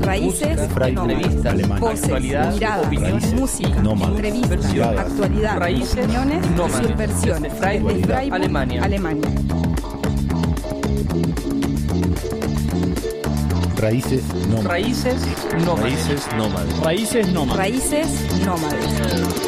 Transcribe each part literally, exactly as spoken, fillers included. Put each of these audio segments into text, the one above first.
Raíces, entrevistas, voces, actualidad, miradas, opiniones, música, entrevistas, actualidad, Raíces, opiniones y nómades. subversiones. Desde Freiburg, Desde Freiburg, Alemania. Alemania. Raíces nómades. Raíces nómades. Raíces nómades. Raíces nómades. Raíces nómades.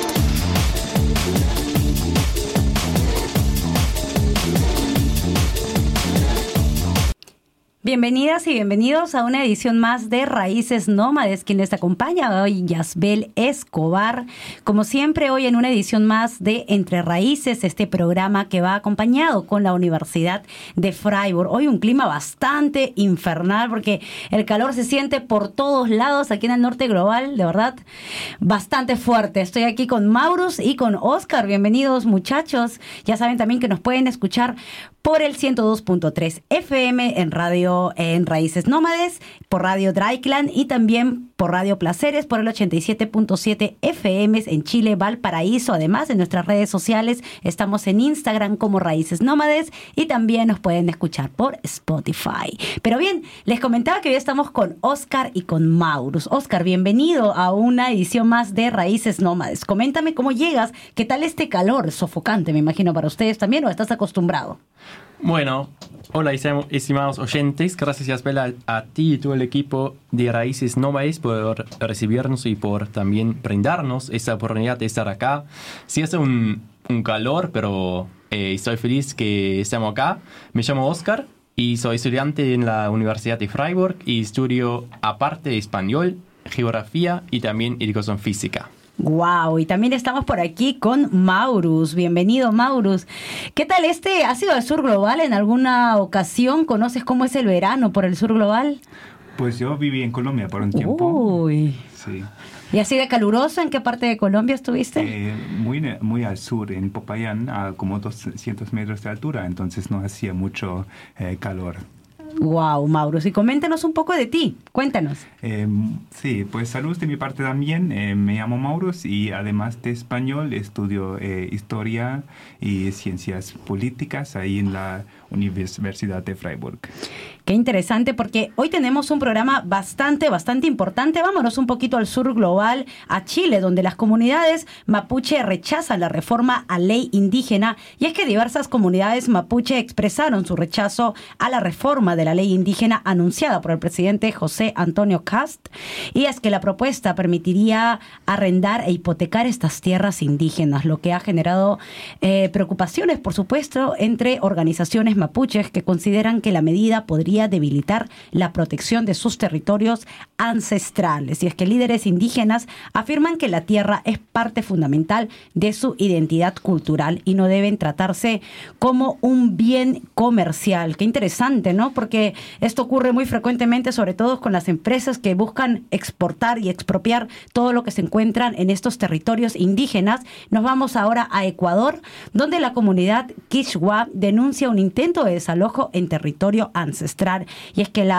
Bienvenidas y bienvenidos a una edición más de Raíces Nómades. Quien les acompaña hoy, Yasbel Escobar. Como siempre, hoy en una edición más de Entre Raíces, este programa que va acompañado con la Universidad de Freiburg. Hoy un clima bastante infernal porque el calor se siente por todos lados aquí en el norte global, de verdad, bastante fuerte. Estoy aquí con Maurus y con Oscar. Bienvenidos, muchachos. Ya saben también que nos pueden escuchar por el ciento dos punto tres F M en radio en Raíces Nómades, por Radio Dreikland y también por Radio Placeres, por el ochenta y siete punto siete F M en Chile, Valparaíso. Además, en nuestras redes sociales estamos en Instagram como Raíces Nómades y también nos pueden escuchar por Spotify. Pero bien, les comentaba que hoy estamos con Oscar y con Maurus. Oscar, bienvenido a una edición más de Raíces Nómades. Coméntame cómo llegas, qué tal este calor sofocante, me imagino para ustedes también, ¿o estás acostumbrado? Bueno, hola estimados oyentes, gracias Yasbel a ti y todo el equipo de Raíces Nómades por recibirnos y por también brindarnos esta oportunidad de estar acá. Sí hace un, un calor, pero eh, estoy feliz que estemos acá. Me llamo Oscar y soy estudiante en la Universidad de Freiburg y estudio aparte español, geografía y también educación física. Wow, y también estamos por aquí con Maurus. Bienvenido, Maurus. ¿Qué tal este? ¿Has ido al sur global en alguna ocasión? ¿Conoces cómo es el verano por el sur global? Pues yo viví en Colombia por un tiempo. Uy. Sí. ¿Y así de caluroso? ¿En qué parte de Colombia estuviste? Eh, muy, muy al sur, en Popayán, a como doscientos metros de altura, entonces no hacía mucho eh, calor. Wow, Maurus. Y coméntanos un poco de ti. Cuéntanos. Eh, sí, pues saludos de mi parte también. Eh, me llamo Maurus y además de español estudio eh, historia y ciencias políticas ahí en la Universidad de Freiburg. Qué interesante, porque hoy tenemos un programa bastante, bastante importante. Vámonos un poquito al sur global, a Chile, donde las comunidades mapuche rechazan la reforma a ley indígena. Y es que diversas comunidades mapuche expresaron su rechazo a la reforma de la ley indígena anunciada por el presidente José Antonio Kast. Y es que la propuesta permitiría arrendar e hipotecar estas tierras indígenas, lo que ha generado eh, preocupaciones, por supuesto, entre organizaciones mapuches que consideran que la medida podría debilitar la protección de sus territorios ancestrales. Y es que líderes indígenas afirman que la tierra es parte fundamental de su identidad cultural y no deben tratarse como un bien comercial. Qué interesante, ¿no? Porque esto ocurre muy frecuentemente, sobre todo con las empresas que buscan exportar y expropiar todo lo que se encuentran en estos territorios indígenas. Nos vamos ahora a Ecuador, donde la comunidad Quichua denuncia un intento de desalojo en territorio ancestral. Y es que la